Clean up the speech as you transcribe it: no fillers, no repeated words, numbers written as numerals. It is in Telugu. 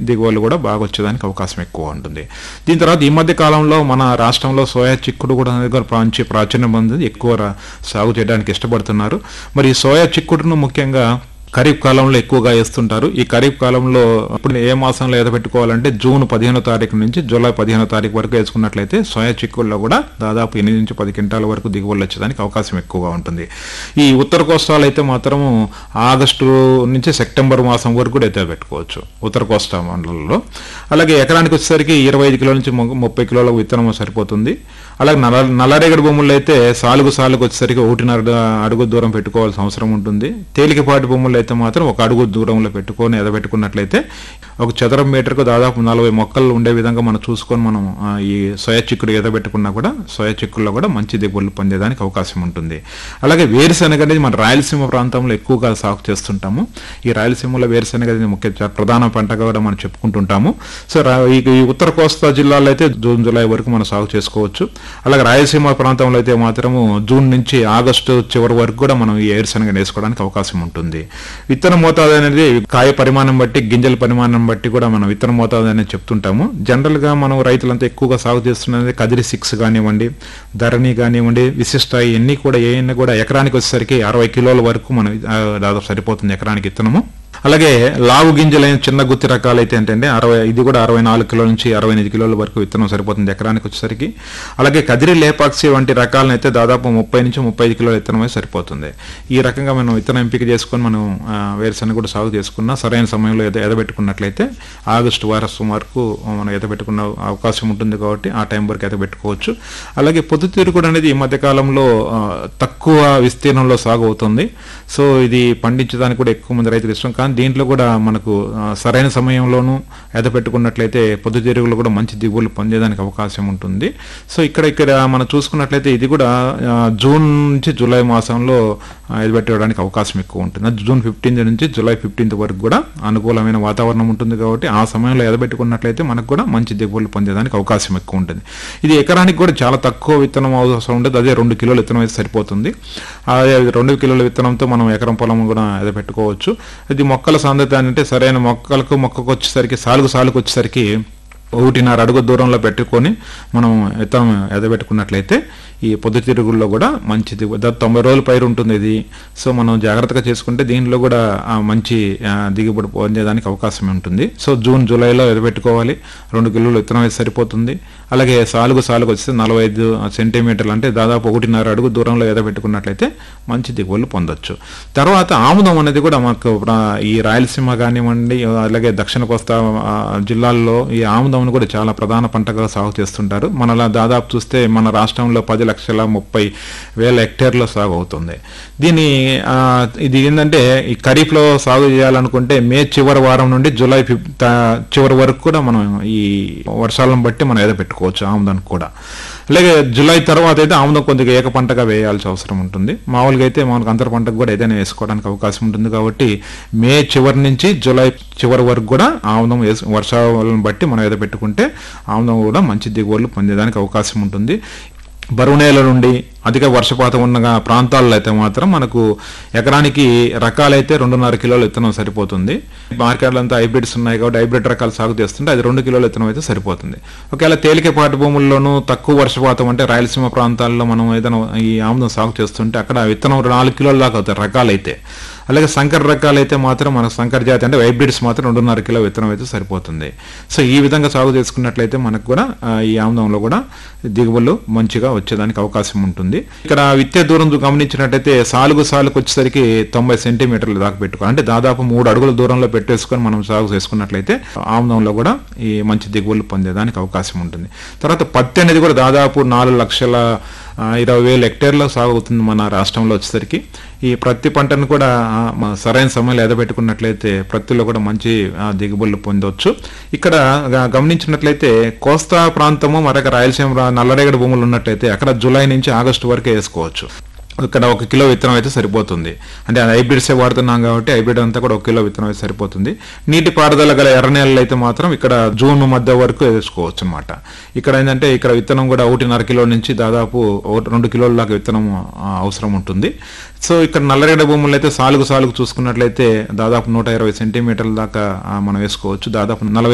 దిగుబడులు కూడా బాగా వచ్చేదానికి అవకాశం ఎక్కువ ఉంటుంది. దీని తర్వాత ఈ మధ్య కాలంలో మన రాష్ట్రంలో సోయా చిక్కుడు కూడా మంచి ప్రాచుర్యం పొంది ఎక్కువ సాగు చేయడానికి ఇష్టపడుతున్నారు. మరి ఈ సోయా చిక్కుడును ముఖ్యంగా ఖరీఫ్ కాలంలో ఎక్కువగా వేస్తుంటారు. ఈ ఖరీఫ్ కాలంలో ఇప్పుడు ఏ మాసంలో పెట్టుకోవాలంటే జూన్ 15వ తారీఖు నుంచి జూలై 15వ తారీఖు వరకు వేసుకున్నట్లయితే సోయా చిక్కుల్లో కూడా దాదాపు 8 నుంచి 10 క్వింటాల వరకు దిగుబడులు వచ్చేదానికి అవకాశం ఎక్కువగా ఉంటుంది. ఈ ఉత్తర కోస్తాలో అయితే మాత్రం ఆగస్టు నుంచి సెప్టెంబర్ మాసం వరకు కూడా పెట్టుకోవచ్చు ఉత్తర కోస్తా మండలంలో. అలాగే ఎకరానికి వచ్చేసరికి 25 కిలోల నుంచి 30 కిలోల విత్తనం సరిపోతుంది. అలాగే నల్లరేగడి భూముల్లో అయితే సాలుగు వచ్చేసరికి 1.5 అడుగు దూరం పెట్టుకోవాల్సిన అవసరం ఉంటుంది. తేలికపాటి భూముల్లో అయితే మాత్రం 1 అడుగు దూరంలో పెట్టుకొని ఎదబెట్టుకున్నట్లయితే ఒక చదరపు మీటర్కు దాదాపు 40 మొక్కలు ఉండే విధంగా మనం చూసుకొని మనం ఈ సోయా చిక్కుడు ఎదబెట్టుకున్నా కూడా సోయా చిక్కుల్లో కూడా మంచి దిగుబడులు పొందేదానికి అవకాశం ఉంటుంది. అలాగే వేరుశెనగ అనేది మన రాయలసీమ ప్రాంతంలో ఎక్కువగా సాగు చేస్తుంటాము. ఈ రాయలసీమలో వేరుశెనగ అనేది ముఖ్య ప్రధాన పంటగా కూడా మనం చెప్పుకుంటుంటాము. సో ఈ ఉత్తర కోస్తా జిల్లాలో అయితే జూన్ జూలై వరకు మనం సాగు చేసుకోవచ్చు. అలాగే రాయలసీమ ప్రాంతంలో అయితే మాత్రము జూన్ నుంచి ఆగస్టు చివరి వరకు కూడా మనం ఈ వేరుశెనగ వేసుకోవడానికి అవకాశం ఉంటుంది. విత్తన మోతాదు అనేది కాయ పరిమాణం బట్టి గింజల పరిమాణం బట్టి కూడా మనం విత్తన మోతాదు అనేది చెప్తుంటాము. జనరల్ గా మనం రైతులంతా ఎక్కువగా సాగు చేస్తున్నది కదిరి 6 కానివ్వండి, ధరణి కానివ్వండి, విశిష్ట ఇవన్నీ కూడా ఏమైనా కూడా ఎకరానికి వచ్చేసరికి 60 కిలోల వరకు మనం దాదాపు సరిపోతుంది ఎకరానికి విత్తనము. అలాగే లావు గింజలైన చిన్న గుత్తి రకాలు అయితే ఏంటంటే ఇది కూడా 64 కిలోల నుంచి 65 కిలోల వరకు విత్తనం సరిపోతుంది ఎకరానికి వచ్చేసరికి. అలాగే కదిరి లేపాక్షి వంటి రకాలను అయితే దాదాపు 30 నుంచి 35 కిలోల విత్తనమే సరిపోతుంది. ఈ రకంగా మనం విత్తనం ఎంపిక చేసుకొని మనం వేరుశెనగ కూడా సాగు చేసుకున్నా సరైన సమయంలో ఎదబెట్టుకున్నట్లయితే ఆగస్టు వారం వరకు మనం ఎదబెట్టుకున్న అవకాశం ఉంటుంది కాబట్టి ఆ టైం వరకు ఎదబెట్టుకోవచ్చు. అలాగే పొద్దుతిరుగుడు అనేది ఈ మధ్య కాలంలో తక్కువ విస్తీర్ణంలో సాగు అవుతుంది. సో ఇది పండించడానికి కూడా ఎక్కువ మంది రైతులు ఇష్టం. కానీ దీంట్లో కూడా మనకు సరైన సమయంలోనూ ఎదపెట్టుకున్నట్లయితే పొద్దుతిరుగులు కూడా మంచి దిగుబడులు పొందేదానికి అవకాశం ఉంటుంది. సో ఇక్కడ మనం చూసుకున్నట్లయితే ఇది కూడా జూన్ నుంచి జూలై మాసంలో ఎదబెట్టడానికి అవకాశం ఎక్కువ ఉంటుంది. జూన్ 15 నుంచి జూలై 15 వరకు కూడా అనుకూలమైన వాతావరణం ఉంటుంది కాబట్టి ఆ సమయంలో ఎదబెట్టుకున్నట్లయితే మనకు కూడా మంచి దిగుబడులు పొందేదానికి అవకాశం ఎక్కువ ఉంటుంది. ఇది ఎకరానికి కూడా చాలా తక్కువ విత్తనం అవసరం ఉంటుంది. అదే 2 కిలోల విత్తనం అయితే సరిపోతుంది. అదే 2 కిలోల విత్తనంతో మనం ఎకరం పొలం కూడా ఎదబెట్టుకోవచ్చు. ఇది మొక్కల సాంద్రత అంటే సరైన మొక్కకు వచ్చేసరికి సాలుకు వచ్చేసరికి 1.5 అడుగు దూరంలో పెట్టుకొని మనం విత్తనం ఎదబెట్టుకున్నట్లయితే ఈ పొద్దుతిరుగుల్లో కూడా మంచి 90 రోజుల పైరు ఉంటుంది ఇది. సో మనం జాగ్రత్తగా చేసుకుంటే దీనిలో కూడా మంచి దిగుబడి పొందేదానికి అవకాశం ఉంటుంది. సో జూన్ జూలైలో ఎదబెట్టుకోవాలి. 2 కిలోల విత్తనం అయితే సరిపోతుంది. అలాగే సాలుగు వచ్చేసి 45 సెంటీమీటర్లు అంటే దాదాపు 1.5 అడుగు దూరంలో ఎదబెట్టుకున్నట్లయితే మంచి దిగుబడులు పొందొచ్చు. తర్వాత ఆముదం అనేది కూడా మాకు ఈ రాయలసీమ కానివ్వండి అలాగే దక్షిణ కోస్తా జిల్లాల్లో ఈ ఆముదం కూడా చాలా ప్రధాన పంటగా సాగు చేస్తుంటారు. మనలా దాదాపు చూస్తే మన రాష్ట్రంలో 10,30,000 హెక్టేర్లో సాగు అవుతుంది. ఇది ఏంటంటే ఈ ఖరీఫ్ లో సాగు చేయాలనుకుంటే మే చివరి వారం నుండి జూలై చివరి వరకు కూడా మనం ఈ వర్షాలను బట్టి మనం ఎదపెట్టుకోవచ్చు ఆముదానికి కూడా. అలాగే జూలై తర్వాత అయితే ఆముదం కొద్దిగా ఏక పంటగా వేయాల్సిన అవసరం ఉంటుంది. మామూలుగా అయితే మనకు అంతర పంటకు కూడా ఏదైనా వేసుకోవడానికి అవకాశం ఉంటుంది కాబట్టి మే చివరి నుంచి జూలై చివరి వరకు కూడా ఆముదం వర్షాలను బట్టి మనం ఎదపెట్టుకుంటే ఆముదం కూడా మంచి దిగుబడులు పొందేదానికి అవకాశం ఉంటుంది. బరువు నేల నుండి అధిక వర్షపాతం ఉన్న ప్రాంతాల్లో అయితే మాత్రం మనకు ఎకరానికి రకాలైతే 2.5 కిలోల విత్తనం సరిపోతుంది. మార్కెట్లో అంతా హైబ్రిడ్స్ ఉన్నాయి కాబట్టి హైబ్రిడ్ రకాలు సాగు చేస్తుంటే అది 2 కిలోల విత్తనం అయితే సరిపోతుంది. ఒకవేళ తేలికపాటి భూముల్లోనూ తక్కువ వర్షపాతం అంటే రాయలసీమ ప్రాంతాల్లో మనం ఏదైనా ఈ ఆముదం సాగు చేస్తుంటే అక్కడ విత్తనం 4 కిలోల దాకా అవుతాయి రకాలైతే. అలాగే సంకర రకాలు అయితే మాత్రం మన సంకర జాతి అంటే హైబ్రిడ్స్ మాత్రం 2.5 కిలో విత్తనం అయితే సరిపోతుంది. సో ఈ విధంగా సాగు చేసుకున్నట్లయితే మనకు కూడా ఈ ఆముదంలో కూడా దిగుబడులు మంచిగా వచ్చేదానికి అవకాశం ఉంటుంది. ఇక్కడ విత్తే దూరం గమనించినట్టయితే సాలుకు వచ్చేసరికి 90 సెంటీమీటర్ల దాకా పెట్టుకోవాలి. అంటే దాదాపు 3 అడుగుల దూరంలో పెట్టేసుకొని మనం సాగు చేసుకున్నట్లయితే ఆముదంలో కూడా ఈ మంచి దిగుబడులు పొందేదానికి అవకాశం ఉంటుంది. తర్వాత పత్తి అనేది కూడా దాదాపు 4,20,000 హెక్టేర్లో సాగు అవుతుంది మన రాష్ట్రంలో వచ్చేసరికి. ఈ ప్రతి పంటను కూడా సరైన సమయంలో ఎదబెట్టుకున్నట్లయితే ప్రత్తిలో కూడా మంచి దిగుబడులు పొందవచ్చు. ఇక్కడ గమనించినట్లయితే కోస్తా ప్రాంతము మరొక రాయలసీమ నల్లరేగడి భూములు ఉన్నట్లయితే అక్కడ జూలై నుంచి ఆగస్టు వరకే వేసుకోవచ్చు. ఇక్కడ 1 కిలో విత్తనం అయితే సరిపోతుంది. అంటే హైబ్రిడ్సే వాడుతున్నాం కాబట్టి హైబ్రిడ్ అంతా కూడా 1 కిలో విత్తనం అయితే సరిపోతుంది. నీటి పారుదల గల ఎర్ర నేలలు అయితే మాత్రం ఇక్కడ జూన్ మధ్య వరకు వేసుకోవచ్చు అనమాట. ఇక్కడ ఏంటంటే ఇక్కడ విత్తనం కూడా 1.5 కిలో నుంచి దాదాపు 2 కిలోల దాకా విత్తనం అవసరం ఉంటుంది. సో ఇక్కడ నల్లరేగడి భూములు అయితే సాలుగు చూసుకున్నట్లయితే దాదాపు 120 సెంటీమీటర్ల దాకా మనం వేసుకోవచ్చు. దాదాపు 40